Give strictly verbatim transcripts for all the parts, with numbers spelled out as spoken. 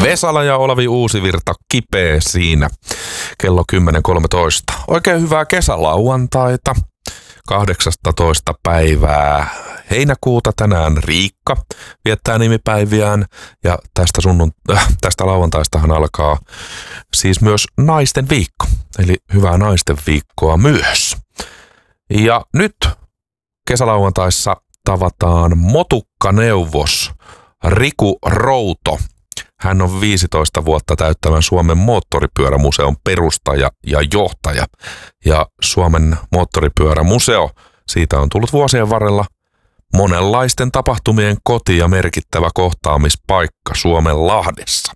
Vesala ja Olavi Uusivirta kipeä siinä kello kymmenen kolmetoista. Oikein hyvää kesälauantaita. kahdeksastoista päivää heinäkuuta tänään Riikka viettää nimipäiviään ja tästä, sunnun, äh, tästä lauantaistahan alkaa siis myös naisten viikko. Eli hyvää naisten viikkoa myös. Ja nyt kesälauantaissa tavataan motukkaneuvos Riku Routo. Hän on viisitoista vuotta täyttävän Suomen moottoripyörämuseon perustaja ja johtaja. Ja Suomen moottoripyörämuseo, siitä on tullut vuosien varrella monenlaisten tapahtumien koti ja merkittävä kohtaamispaikka Suomenlahdessa.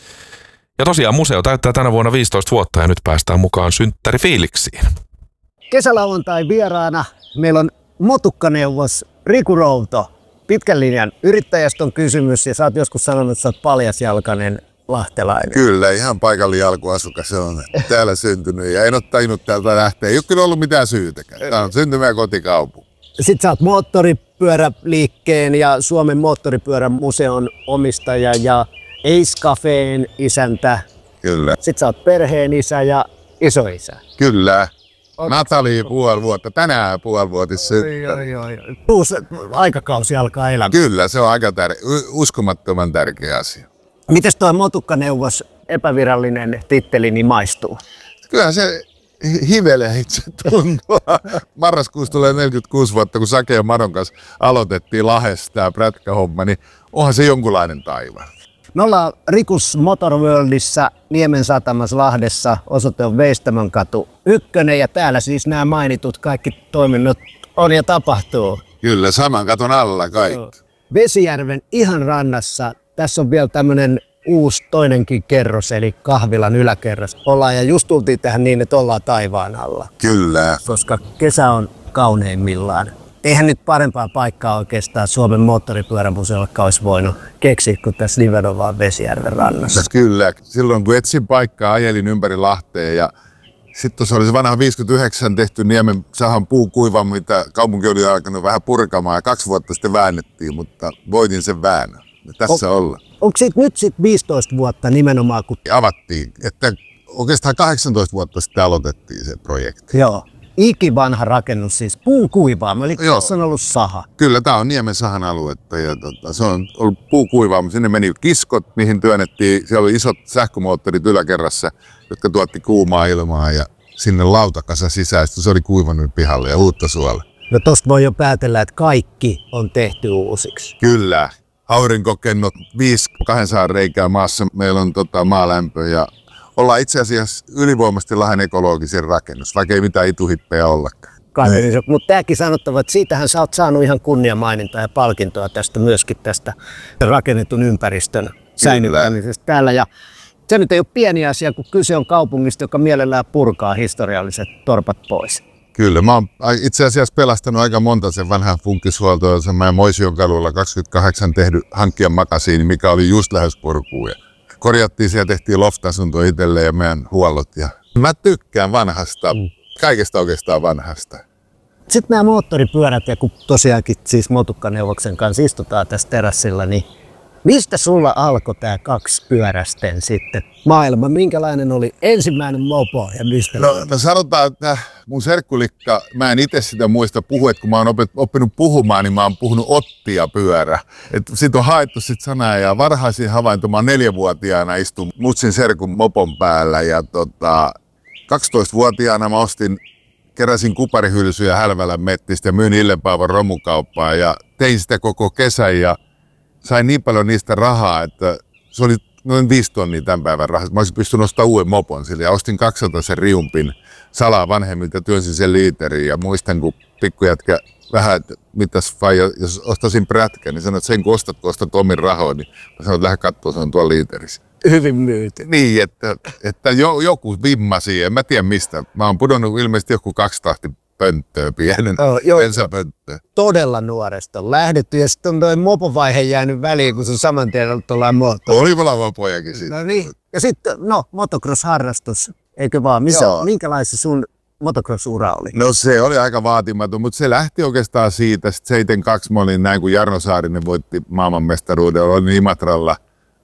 Ja tosiaan museo täyttää tänä vuonna viisitoista vuotta ja nyt päästään mukaan synttärifiiliksiin. Kesälauantai vieraana meillä on motukkaneuvos Riku Routo. Pitkän linjan yrittäjästä on kysymys ja sä oot joskus sanonut, että sä oot paljasjalkainen lahtelainen. Kyllä, ihan paikallinen alkuasukas. Se on täällä syntynyt ja en ole tajunnut täältä lähteä. Ei ole kyllä ollut mitään syytäkään. Tämä on syntymä kotikaupunki. Sitten sä oot moottoripyöräliikkeen ja Suomen moottoripyörämuseon omistaja ja Ace Cafeen isäntä. Kyllä. Sitten sä oot perheen isä ja isoisä. Kyllä. Natali puoli vuotta, tänään puolivuotis synttäri. Uusi aikakausi alkaa elämään. Kyllä, se on aika tär- uskomattoman tärkeä asia. Mites toi motukkaneuvos epävirallinen titteli niin maistuu? Kyllä se hivelee itse tuntuu. Marraskuussa tulee neljäkymmentäkuusi vuotta, kun Sake ja Madon kanssa aloitettiin Lahdessa tämä prätkähomma, niin onhan se jonkunlainen taivaan. Me ollaan Rikus Motorworldissa Niemen satamassa Lahdessa, osoite on Veistämönkatu ykkönen ja täällä siis nämä mainitut kaikki toiminnot on ja tapahtuu. Kyllä, saman katon alla kaikki. Vesijärven ihan rannassa, tässä on vielä tämmöinen uusi toinenkin kerros, eli kahvilan yläkerros. Ollaan ja just tultiin tähän niin, että ollaan taivaan alla. Kyllä. Koska kesä on kauneimmillaan. Eihän nyt parempaa paikkaa oikeastaan Suomen moottoripyörämuseolla olisi voinut keksiä kuin tässä nimenomaan Vesijärven rannassa. Kyllä. Silloin kun etsin paikkaa, ajelin ympäri Lahteen ja sitten tuossa oli se vanha viisikymmentäyhdeksän tehty Niemen sahan puukuiva, mitä kaupunki oli alkanut vähän purkamaan ja kaksi vuotta sitten väännettiin, mutta voitin sen väännön. Ja tässä o- ollaan. Onko siitä nyt sitten viisitoista vuotta nimenomaan? Kun avattiin, että oikeastaan kahdeksantoista vuotta sitten aloitettiin se projekti. Joo. Ikivanha rakennus siis puukuivaama, eli tässä on ollut saha. Kyllä, tämä on Niemen sahan aluetta ja tota, se on ollut puukuivaama. Sinne meni kiskot, mihin työnnettiin, siellä oli isot sähkömoottorit yläkerrassa, jotka tuotti kuumaa ilmaa ja sinne lautakasa sisään, se oli kuivannut pihalle ja uutta suolla. No tosta voi jo päätellä, että kaikki on tehty uusiksi. Kyllä. Aurinkokennot, viisi kahdensadan reikää maassa, meillä on tota, maalämpö ja ollaan itse asiassa ylivoimaisesti Lahden ekologisin rakennus, vaikka ei mitään ituhippejä ollakaan. Mutta tämäkin sanottava, että siitähän sä oot saanut ihan kunniamainintaa ja palkintoa tästä myöskin tästä rakennetun ympäristön säilyttämisestä täällä. Ja se nyt ei ole pieni asia, kun kyse on kaupungista, joka mielellään purkaa historialliset torpat pois. Kyllä, mä oon itse asiassa pelastanut aika monta sen vanhan funkishuoltoa, sen mä Moision kadulla kaksikymmentäkahdeksan tehnyt hankkijan makasiini, mikä oli just lähes purkuun. Korjattiin siellä, tehtiin loft-asunto itselleen ja meidän huollot. Ja mä tykkään vanhasta, mm. kaikesta oikeastaan vanhasta. Sitten nämä moottoripyörät, ja kun tosiaankin siis motukkaneuvoksen kanssa istutaan tässä terassilla, niin mistä sulla alkoi tämä kaksipyöräisten sitten maailma? Minkälainen oli ensimmäinen mopo ja mistä? No, no sanotaan, että mun serkkulikka, mä en itse sitä muista puhua, että kun mä oon oppinut puhumaan, niin mä oon puhunut ottia pyörä. Sitten on haettu sit sanaa ja varhaisin havainto, mä oon neljävuotiaana istun mutsin serkun mopon päällä ja tota, kaksitoistavuotiaana mä ostin, keräsin kuparihylsyjä Hälvälän mettistä ja myin Illepaavan romukauppaan ja tein sitä koko kesän ja sain niin paljon niistä rahaa, että se oli noin viisi tonnia tämän päivän rahaa. Mä olisin pystynyt ostamaan uuden mopon sille ja ostin kaksisataa riumpin salaa vanhemmilta ja työnsin sen liiteriin. Ja muistan, kun pikkujätkä vähän, että mitäs faija, jos ostasin prätkän, niin sanoin, että sen kun ostat, kun ostat omin rahoin, niin mä sanoin, että lähde katsoa, se on tuolla liiterissä. Hyvin myyty. Niin, että, että joku vimmasi, en mä tiedä mistä. Mä oon pudonnut ilmeisesti joku kaksi tahti pönttöä, pienen oh, bensapönttöä. Todella nuoresta on lähdetty ja sitten on toi mopovaihe jäänyt väliin, kun se saman tien ollut ollaan moottori. Oli mulla pojakin siitä. No niin. Ja sitten, no, motocross-harrastus, eikö vaan? Missä, minkälainen sun motocross-ura oli? No se oli aika vaatimaton, mutta se lähti oikeastaan siitä. Sitten seitsemänkymmentäkaksi mä olin näin, kun Jarno Saarinen voitti maailmanmestaruuden. Olin Imatralla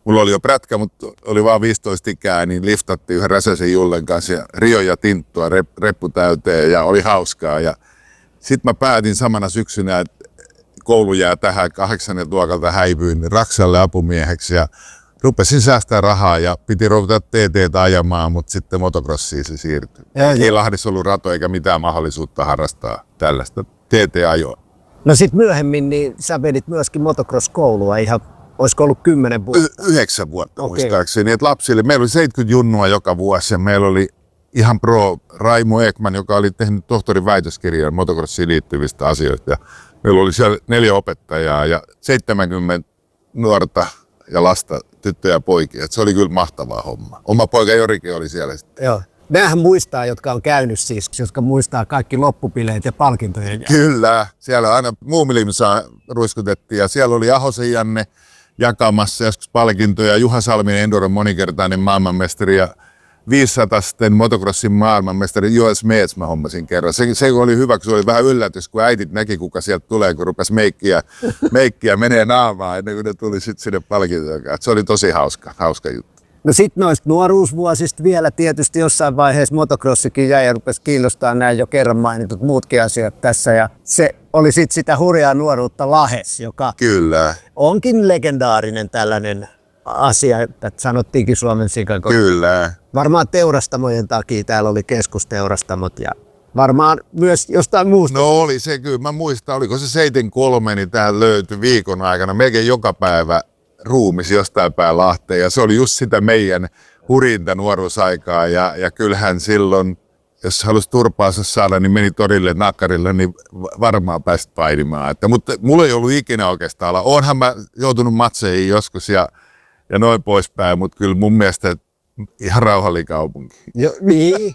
mulla oli jo prätkä, mutta oli vaan viisitoista ikää, niin liftattiin yhden Räsäsen Jullen kanssa ja Rio ja Tinttua rep, reppu täyteen ja oli hauskaa. Ja sitten mä päätin samana syksynä, että koulu jää tähän, kahdeksannen luokalta häivyin Raksalle apumieheksi ja rupesin säästää rahaa ja piti ruveta T T:tä ajamaan, mutta sitten motocrossiin se siirtyi. Ei Lahdessa ollut rato eikä mitään mahdollisuutta harrastaa tällaista T T-ajoa. No sit myöhemmin niin sä vedit myöskin motocross-koulua ihan, olisiko ollut kymmenen vuotta? Y- yhdeksän vuotta okay. Muistaakseni. Et lapsille, meillä oli seitsemänkymmentä junnua joka vuosi ja meillä oli ihan pro Raimo Ekman, joka oli tehnyt tohtorin väitöskirjan motocrossiin liittyvistä asioista. Ja meillä oli siellä neljä opettajaa ja seitsemänkymmentä nuorta ja lasta, tyttöjä ja poikia. Et se oli kyllä mahtavaa homma. Oma poika Jorikin oli siellä sitten. Joo. Nämähän muistaa, jotka on käynyt siis, jotka muistaa kaikki loppupileet ja palkintojen. Kyllä. Siellä aina Muumilimsaa ruiskutettiin ja siellä oli Ahosen Janne jakamassa joskus palkintoja. Juha Salminen, Enduron monikertainen maailmanmestari ja viisisataa motocrossin maailmanmestari Joel Smeets mä hommasin kerran. Se, se oli hyvä, kun se oli vähän yllätys, kun äitit näki, kuka sieltä tulee, kun rupesi meikkiä, meikkiä menee naamaan ennen kuin ne tuli sitten sinne palkintoon. Se oli tosi hauska, hauska juttu. No sit noista nuoruusvuosista vielä tietysti jossain vaiheessa motocrossikin jäi ja rupesi kiinnostaa nämä jo kerran mainitut muutkin asiat tässä. Ja se oli sit sitä hurjaa nuoruutta Lahes, joka Kyllä. onkin legendaarinen tällainen asia, että sanottiinkin Suomen Chicago. Kyllä. Varmaan teurastamojen takia täällä oli keskusteurastamot ja varmaan myös jostain muusta. No oli se kyllä. Mä muistan, oliko se seitsemänkymmentäkolme, niin tähän löytyi viikon aikana melkein joka päivä ruumis jostain päin Lahteen. Ja se oli just sitä meidän hurinta nuoruusaikaa. Ja, ja kyllähän silloin, jos halusi turpaansa saada, niin meni torille nakkarille, niin varmaan pääsit painimaan. Että, mutta mulla ei ollut ikinä oikeastaan olla. Oonhan mä joutunut matseihin joskus ja, ja noin poispäin, mutta kyllä mun mielestä ihan rauhallinen kaupunki. Jo, niin.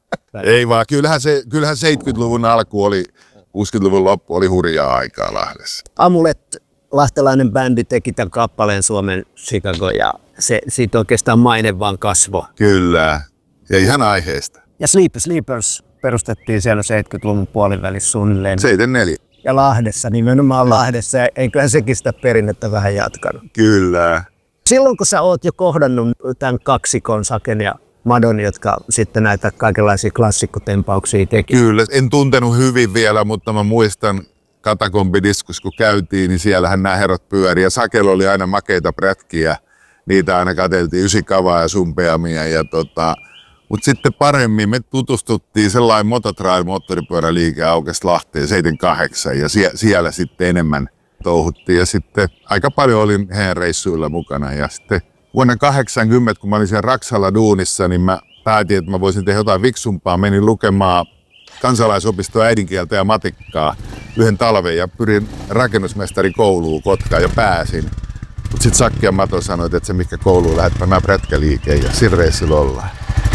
Ei vaan, kyllähän, se, kyllähän seitsemänkymmentäluvun alku oli, kuusikymmentäluvun loppu oli hurjaa aikaa Lahdessa. Amulet, lahtelainen bändi, teki tämän kappaleen Suomen Chicago ja se, siitä oikeastaan maine vaan kasvoi. Kyllä, ja ihan aiheesta. Ja Sleep Sleepers perustettiin siellä seitsemänkymmentäluvun puolivälissä suunnilleen. seitsemänkymmentäneljä. Ja Lahdessa, nimenomaan Lahdessa, ja eiköhän sekin sitä perinnettä vähän jatkanut. Kyllä. Silloin kun sä oot jo kohdannut tämän kaksikon, Saken ja Madon, jotka sitten näitä kaikenlaisia klassikkotempauksia teki. Kyllä, en tuntenut hyvin vielä, mutta mä muistan katakombidiskus, kun käytiin, niin siellähän nämä herrat pyöri. Ja Sakella oli aina makeita prätkiä, niitä aina katseltiin ysikavaa ja sumpeamia. Ja tota, mutta sitten paremmin me tutustuttiin sellainen Mototrail moottoripyöräliike aukesi Lahteen seitsemänkymmentäkahdeksan ja sie, siellä sitten enemmän touhuttiin. Ja sitten aika paljon olin heidän reissuilla mukana. Ja sitten vuonna kahdeksankymmentä, kun mä olin siellä Raksalla duunissa, niin mä päätin, että mä voisin tehdä jotain fiksumpaa. Menin lukemaan kansalaisopistoa äidinkieltä ja matikkaa yhden talven ja pyrin rakennusmestarikouluun Kotkaan ja pääsin. Mutta sitten Sakki ja Mato sanoivat, että se mikä kouluun lähdet panaan prätkäliikeen ja sillä reissillä ollaan.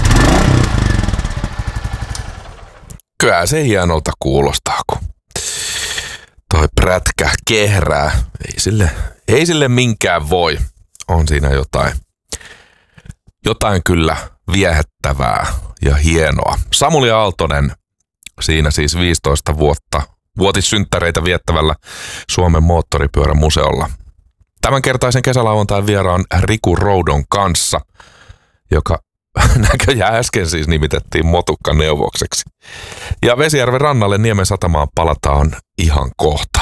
Kyllä se hienolta kuulostaa, kun toi prätkä kehrää. Ei sille, ei sille minkään voi. On siinä jotain, jotain kyllä viehättävää ja hienoa. Samuli Aaltonen siinä siis viisitoista vuotta vuotissynttäreitä viettävällä Suomen moottoripyörämuseolla. Tämänkertaisen kesälauantain vieraan Riku Roudon kanssa, joka näköjään äsken siis nimitettiin motukkaneuvokseksi. Ja Vesijärven rannalle Niemen satamaan palataan ihan kohta.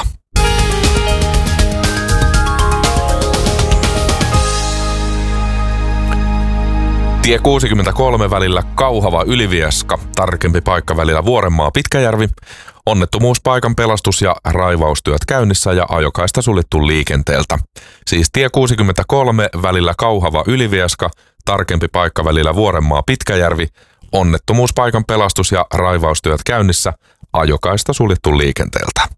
Tie kuusikymmentäkolme välillä Kauhava-Ylivieska, tarkempi paikka välillä Vuorenmaa-Pitkäjärvi, onnettomuuspaikan pelastus- ja raivaustyöt käynnissä ja ajokaista suljettu liikenteeltä. Siis tie kuusikymmentäkolme välillä Kauhava-Ylivieska, tarkempi paikka välillä Vuorenmaa-Pitkäjärvi, onnettomuuspaikan pelastus- ja raivaustyöt käynnissä, ajokaista suljettu liikenteeltä.